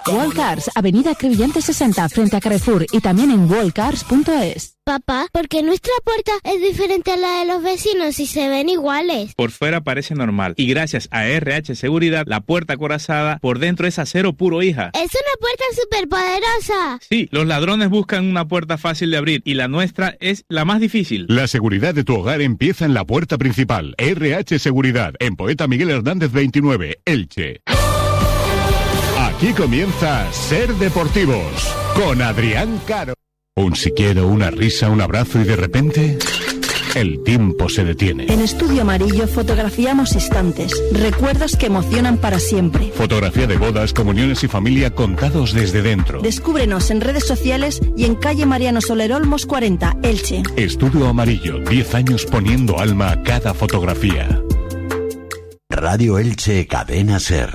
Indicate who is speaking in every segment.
Speaker 1: Wallcars, Avenida Crevillente 60, frente a Carrefour, y también en wallcars.es.
Speaker 2: Papá, ¿por qué nuestra puerta es diferente a la de los vecinos y se ven iguales?
Speaker 3: Por fuera parece normal, y gracias a RH Seguridad, la puerta acorazada por dentro es acero puro, hija.
Speaker 2: ¡Es una puerta superpoderosa!
Speaker 3: Sí, los ladrones buscan una puerta fácil de abrir, y la nuestra es la más difícil.
Speaker 4: La seguridad de tu hogar empieza en la puerta principal. RH Seguridad, en Poeta Miguel Hernández 29, Elche. Aquí comienza Ser Deportivos, con Adrián Caro. Un si quiero, una risa, un abrazo y de repente el tiempo se detiene.
Speaker 5: En Estudio Amarillo fotografiamos instantes, recuerdos que emocionan para siempre.
Speaker 4: Fotografía de bodas, comuniones y familia contados desde dentro.
Speaker 5: Descúbrenos en redes sociales y en calle Mariano Soler Olmos 40, Elche.
Speaker 4: Estudio Amarillo, 10 años poniendo alma a cada fotografía.
Speaker 6: Radio Elche, Cadena Ser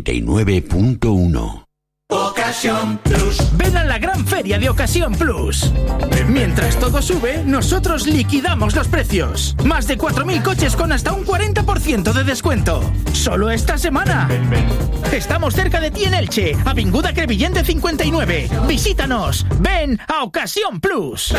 Speaker 6: 99.1.
Speaker 7: Ocasión Plus. Ven a la gran feria de Ocasión Plus. Mientras todo sube, nosotros liquidamos los precios. Más de 4.000 coches con hasta un 40% de descuento. Solo esta semana. Estamos cerca de ti en Elche, Avinguda Crevillente 59. Visítanos. Ven a Ocasión Plus.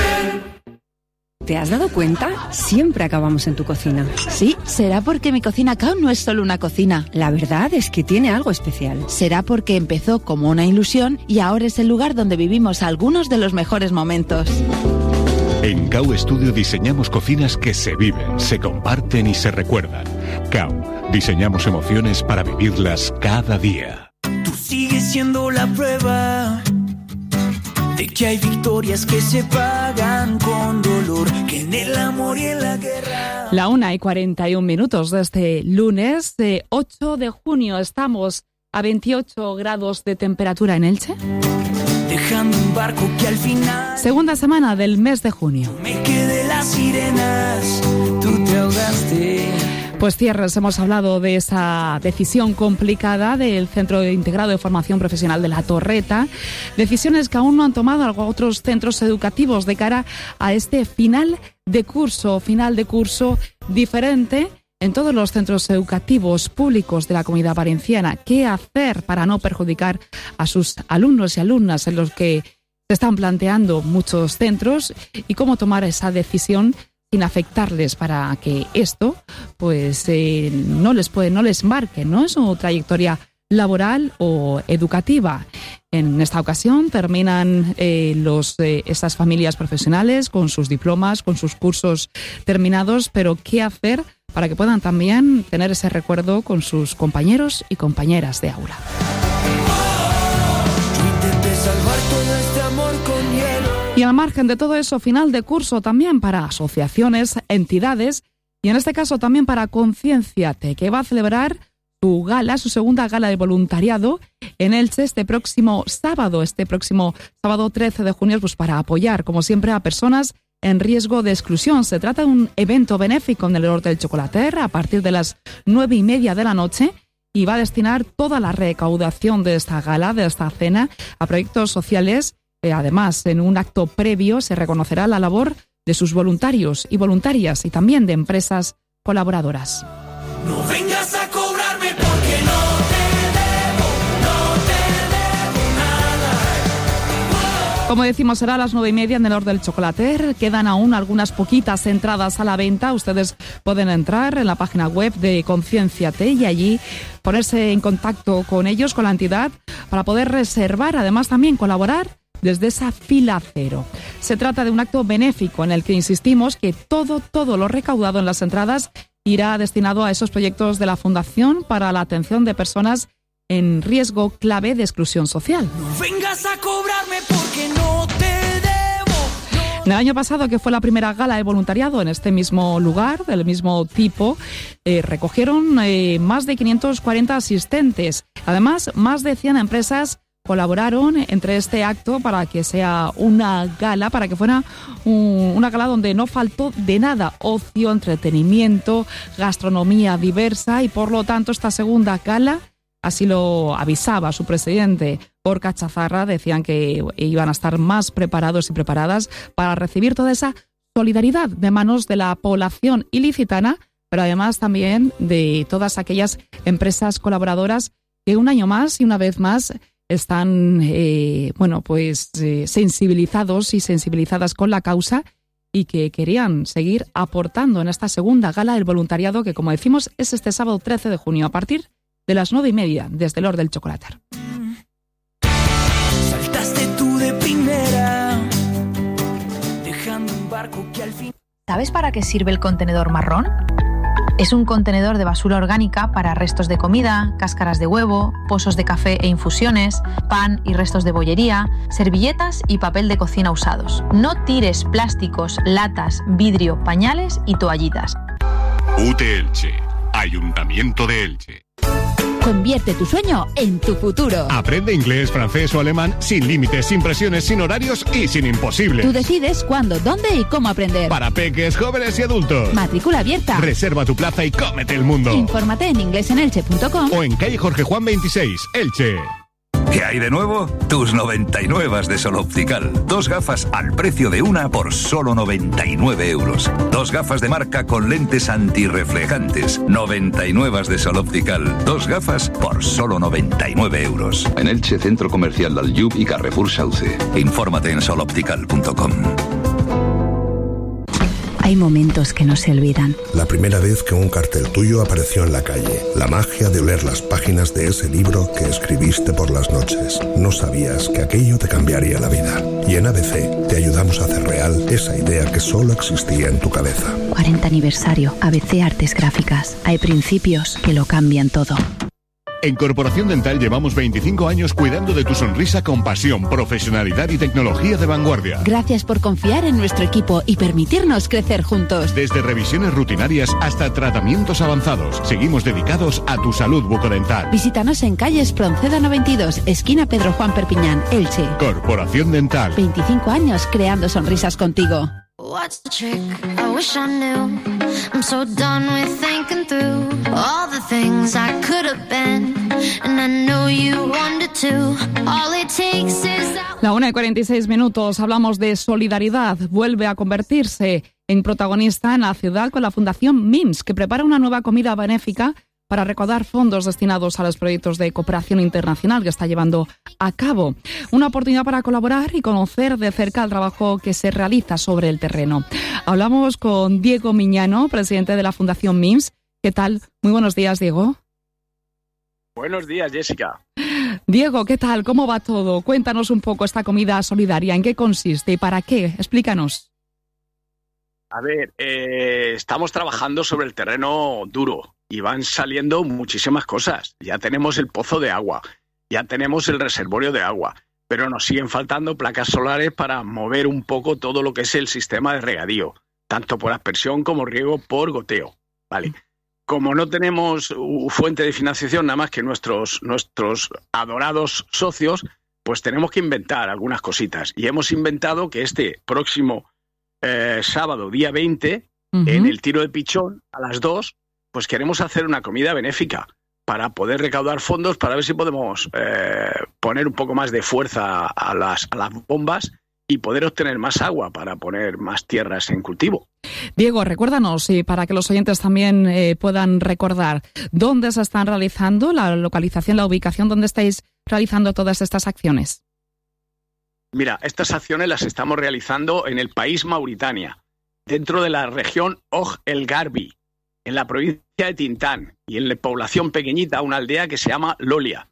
Speaker 8: ¿Te has dado cuenta? Siempre acabamos en tu cocina.
Speaker 1: Sí, será porque mi Cocina Cao no es solo una cocina.
Speaker 8: La verdad es que tiene algo especial.
Speaker 1: Será porque empezó como una ilusión y ahora es el lugar donde vivimos algunos de los mejores momentos.
Speaker 4: En Cao Studio diseñamos cocinas que se viven, se comparten y se recuerdan. Cao, diseñamos emociones para vivirlas cada día.
Speaker 9: Tú sigues siendo la prueba de que hay victorias que se pagan con dolor, que en el amor y en la guerra.
Speaker 10: La 1:41 de este lunes, 8 de junio, estamos a 28 grados de temperatura en Elche.
Speaker 9: Dejando un barco que al final...
Speaker 10: Segunda semana del mes de junio.
Speaker 9: Me quedé las sirenas, tú te ahogaste.
Speaker 10: Pues cierres, hemos hablado de esa decisión complicada del Centro Integrado de Formación Profesional de La Torreta, decisiones que aún no han tomado otros centros educativos de cara a este final de curso diferente en todos los centros educativos públicos de la Comunidad Valenciana. ¿Qué hacer para no perjudicar a sus alumnos y alumnas en los que se están planteando muchos centros y cómo tomar esa decisión sin afectarles para que esto pues no les marque, ¿no?, su trayectoria laboral o educativa? En esta ocasión terminan esas familias profesionales con sus diplomas, con sus cursos terminados, pero ¿qué hacer para que puedan también tener ese recuerdo con sus compañeros y compañeras de aula? Y al margen de todo eso, final de curso también para asociaciones, entidades y en este caso también para Concienciate, que va a celebrar su segunda gala de voluntariado en Elche este próximo sábado 13 de junio, pues para apoyar, como siempre, a personas en riesgo de exclusión. Se trata de un evento benéfico en el Hort del Chocolater a partir de las 9:30 de la noche y va a destinar toda la recaudación de esta gala, de esta cena, a proyectos sociales. Además, en un acto previo se reconocerá la labor de sus voluntarios y voluntarias y también de empresas colaboradoras.
Speaker 9: No vengas a cobrarme porque no te debo nada.
Speaker 10: Como decimos, será a las 9:30 en el Hort del Chocolater. Quedan aún algunas poquitas entradas a la venta. Ustedes pueden entrar en la página web de Concienciate y allí ponerse en contacto con ellos, con la entidad, para poder reservar, además también colaborar desde esa fila cero. Se trata de un acto benéfico en el que insistimos que todo lo recaudado en las entradas irá destinado a esos proyectos de la Fundación para la atención de personas en riesgo clave de exclusión social.
Speaker 9: No vengas a cobrarme porque no te debo.
Speaker 10: En el año pasado, que fue la primera gala de voluntariado en este mismo lugar, del mismo tipo, recogieron más de 540 asistentes. Además, más de 100 empresas colaboraron entre este acto para que sea una gala, para que fuera una gala donde no faltó de nada: ocio, entretenimiento, gastronomía diversa, y por lo tanto esta segunda gala, así lo avisaba su presidente Gorka Chazarra, decían que iban a estar más preparados y preparadas para recibir toda esa solidaridad de manos de la población ilicitana, pero además también de todas aquellas empresas colaboradoras que un año más y una vez más están sensibilizados y sensibilizadas con la causa y que querían seguir aportando en esta segunda gala del voluntariado que, como decimos, es este sábado 13 de junio a partir de las 9:30 desde el Hort del Chocolater.
Speaker 9: Saltaste tú de primera, dejando un barco que al fin...
Speaker 11: ¿Sabes para qué sirve el contenedor marrón? Es un contenedor de basura orgánica para restos de comida, cáscaras de huevo, pozos de café e infusiones, pan y restos de bollería, servilletas y papel de cocina usados. No tires plásticos, latas, vidrio, pañales y toallitas.
Speaker 4: UTE Elche, Ayuntamiento de Elche.
Speaker 1: Convierte tu sueño en tu futuro.
Speaker 4: Aprende inglés, francés o alemán sin límites, sin presiones, sin horarios y sin imposibles.
Speaker 1: Tú decides cuándo, dónde y cómo aprender.
Speaker 4: Para peques, jóvenes y adultos.
Speaker 1: Matrícula abierta.
Speaker 4: Reserva tu plaza y cómete el mundo.
Speaker 1: Infórmate en inglesenelche.com
Speaker 4: o en calle Jorge Juan 26, Elche.
Speaker 12: ¿Qué hay de nuevo? Tus 99 de Sol Optical. 2 gafas al precio de una por solo 99 euros. 2 gafas de marca con lentes antirreflejantes. 99 de Sol Optical. 2 gafas por solo 99 euros.
Speaker 13: En Elche, Centro Comercial Dalyub y Carrefour Sauce.
Speaker 12: Infórmate en soloptical.com.
Speaker 14: Hay momentos que no se olvidan.
Speaker 15: La primera vez que un cartel tuyo apareció en la calle. La magia de oler las páginas de ese libro que escribiste por las noches. No sabías que aquello te cambiaría la vida. Y en ABC te ayudamos a hacer real esa idea que solo existía en tu cabeza.
Speaker 14: 40 aniversario. ABC Artes Gráficas. Hay principios que lo cambian todo.
Speaker 4: En Corporación Dental llevamos 25 años cuidando de tu sonrisa con pasión, profesionalidad y tecnología de vanguardia.
Speaker 1: Gracias por confiar en nuestro equipo y permitirnos crecer juntos.
Speaker 4: Desde revisiones rutinarias hasta tratamientos avanzados, seguimos dedicados a tu salud bucodental.
Speaker 1: Visítanos en calle Espronceda 92, esquina Pedro Juan Perpiñán, Elche.
Speaker 4: Corporación Dental.
Speaker 1: 25 años creando sonrisas contigo.
Speaker 2: What's the trick? I wish I knew. I'm so done with thinking through all the things I could have been, and I know you wanted to. All it takes is
Speaker 10: La 1:46. Hablamos de solidaridad. Vuelve a convertirse en protagonista en la ciudad con la Fundación MIMS, que prepara una nueva comida benéfica para recaudar fondos destinados a los proyectos de cooperación internacional que está llevando a cabo. Una oportunidad para colaborar y conocer de cerca el trabajo que se realiza sobre el terreno. Hablamos con Diego Miñano, presidente de la Fundación MIMS. ¿Qué tal? Muy buenos días, Diego.
Speaker 16: Buenos días, Jessica.
Speaker 10: Diego, ¿qué tal? ¿Cómo va todo? Cuéntanos un poco esta comida solidaria. ¿En qué consiste y para qué? Explícanos.
Speaker 16: A ver, estamos trabajando sobre el terreno duro y van saliendo muchísimas cosas. Ya tenemos el pozo de agua, ya tenemos el reservorio de agua, pero nos siguen faltando placas solares para mover un poco todo lo que es el sistema de regadío, tanto por aspersión como riego por goteo. Vale. Como no tenemos fuente de financiación nada más que nuestros adorados socios, pues tenemos que inventar algunas cositas. Y hemos inventado que este próximo sábado, día 20, en el Tiro de Pichón, a las 2, pues queremos hacer una comida benéfica para poder recaudar fondos para ver si podemos poner un poco más de fuerza a las bombas y poder obtener más agua para poner más tierras en cultivo.
Speaker 10: Diego, recuérdanos, y para que los oyentes también puedan recordar, ¿dónde se están realizando, la localización, la ubicación, dónde estáis realizando todas estas acciones?
Speaker 16: Mira, estas acciones las estamos realizando en el país Mauritania, dentro de la región Oj El Garbi, en la provincia de Tintán y en la población pequeñita, una aldea que se llama Lolia.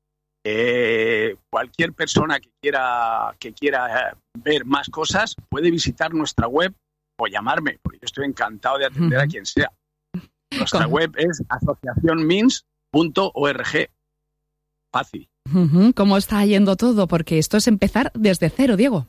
Speaker 16: Cualquier persona que quiera ver más cosas puede visitar nuestra web o llamarme, porque yo estoy encantado de atender a quien sea. Nuestra web es asociacionmins.org. Fácil.
Speaker 10: ¿Cómo está yendo todo? Porque esto es empezar desde cero, Diego.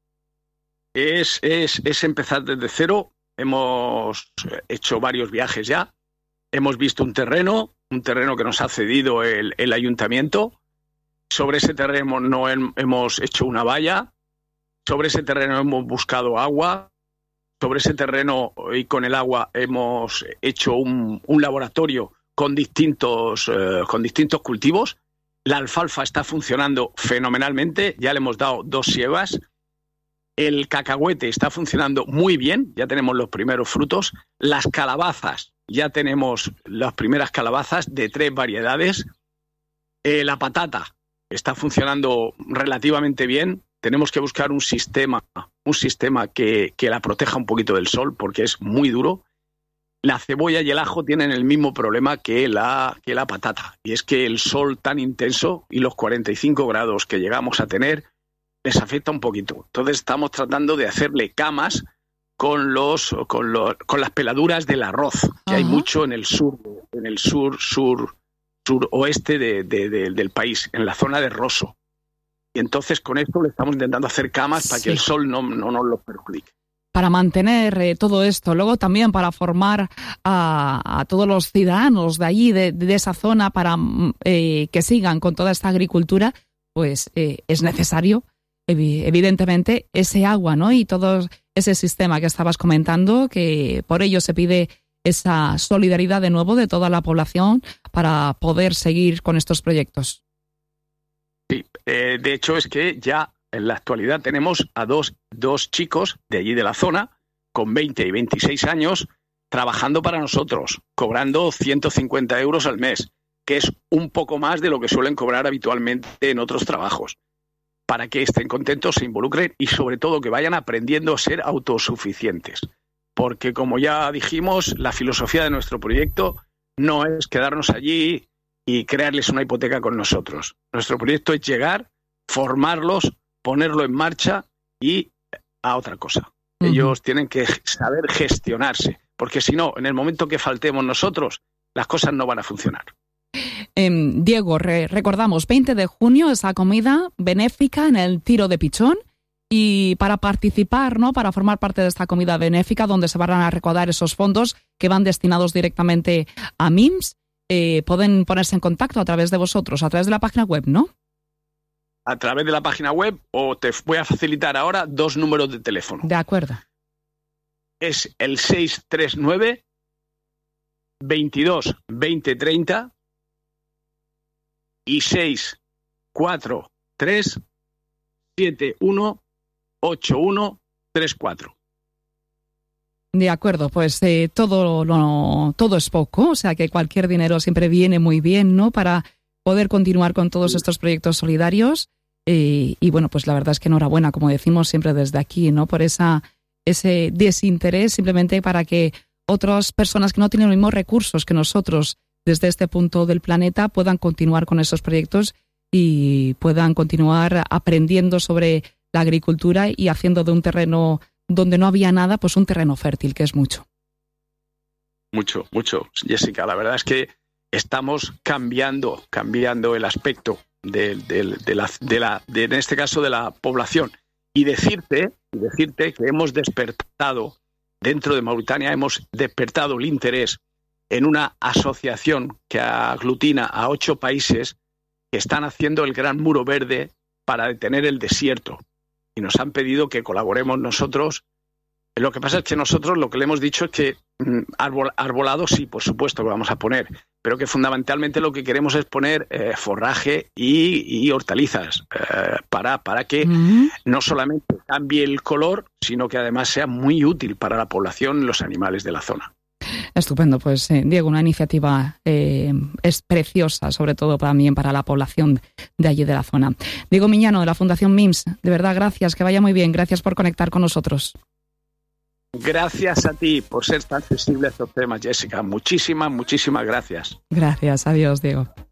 Speaker 16: Es empezar desde cero. Hemos hecho varios viajes ya. Hemos visto un terreno que nos ha cedido el ayuntamiento. Sobre ese terreno no hemos hecho una valla. Sobre ese terreno hemos buscado agua. Sobre ese terreno y con el agua hemos hecho un laboratorio con distintos cultivos. La alfalfa está funcionando fenomenalmente. Ya le hemos dado 2 siembras. El cacahuete está funcionando muy bien, ya tenemos los primeros frutos. Las calabazas, ya tenemos las primeras calabazas de 3 variedades. La patata está funcionando relativamente bien. Tenemos que buscar un sistema que la proteja un poquito del sol, porque es muy duro. La cebolla y el ajo tienen el mismo problema que la patata, y es que el sol tan intenso y los 45 grados que llegamos a tener les afecta un poquito. Entonces estamos tratando de hacerle camas con las peladuras del arroz, que hay mucho en el suroeste del país, en la zona de Rosso. Y entonces con esto le estamos intentando hacer camas para que el sol no nos lo perjudique.
Speaker 10: Para mantener todo esto, luego también para formar a todos los ciudadanos de allí, de esa zona, para que sigan con toda esta agricultura, pues es necesario, evidentemente, ese agua, ¿no? Y todo ese sistema que estabas comentando, que por ello se pide esa solidaridad de nuevo de toda la población para poder seguir con estos proyectos.
Speaker 16: Sí, de hecho es que ya en la actualidad tenemos a dos chicos de allí de la zona, con 20 y 26 años, trabajando para nosotros, cobrando 150 euros al mes, que es un poco más de lo que suelen cobrar habitualmente en otros trabajos, para que estén contentos, se involucren y sobre todo que vayan aprendiendo a ser autosuficientes. Porque como ya dijimos, la filosofía de nuestro proyecto no es quedarnos allí y crearles una hipoteca con nosotros. Nuestro proyecto es llegar, formarlos, ponerlo en marcha y a otra cosa. Ellos tienen que saber gestionarse, porque si no, en el momento que faltemos nosotros, las cosas no van a funcionar.
Speaker 10: Diego, recordamos, 20 de junio, esa comida benéfica en el Tiro de Pichón, y para participar, ¿no?, para formar parte de esta comida benéfica, donde se van a recaudar esos fondos que van destinados directamente a MIMS, pueden ponerse en contacto a través de vosotros, a través de la página web, ¿no?
Speaker 16: A través de la página web, o te voy a facilitar ahora 2 números de teléfono.
Speaker 10: De acuerdo.
Speaker 16: Es el 639 22 20 30 y 643 71 81 34.
Speaker 10: De acuerdo, pues todo es poco, o sea que cualquier dinero siempre viene muy bien, ¿no?, para poder continuar con todos estos proyectos solidarios. Y bueno, pues la verdad es que enhorabuena, como decimos siempre desde aquí, ¿no?, por ese desinterés, simplemente para que otras personas que no tienen los mismos recursos que nosotros desde este punto del planeta puedan continuar con esos proyectos y puedan continuar aprendiendo sobre la agricultura y haciendo de un terreno donde no había nada, pues un terreno fértil, que es mucho.
Speaker 16: Mucho, Jessica. La verdad es que estamos cambiando el aspecto en este caso de la población. Y decirte que hemos despertado, dentro de Mauritania, hemos despertado el interés en una asociación que aglutina a 8 países que están haciendo el Gran Muro Verde para detener el desierto. Y nos han pedido que colaboremos nosotros. Lo que pasa es que nosotros lo que le hemos dicho es que arbolado sí, por supuesto que vamos a poner, pero que fundamentalmente lo que queremos es poner forraje y hortalizas para que no solamente cambie el color, sino que además sea muy útil para la población y los animales de la zona.
Speaker 10: Estupendo, pues Diego, una iniciativa es preciosa, sobre todo también para la población de allí de la zona. Diego Miñano, de la Fundación MIMS, de verdad gracias, que vaya muy bien, gracias por conectar con nosotros.
Speaker 16: Gracias a ti por ser tan sensible a estos temas, Jessica. Muchísimas gracias.
Speaker 10: Gracias, adiós, Diego.